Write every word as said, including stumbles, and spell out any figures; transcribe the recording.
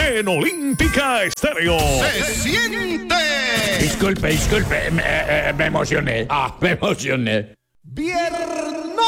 en Olímpica Estéreo. ¡Se siente! Disculpe, disculpe, me, eh, me emocioné. Ah, me emocioné. Viernes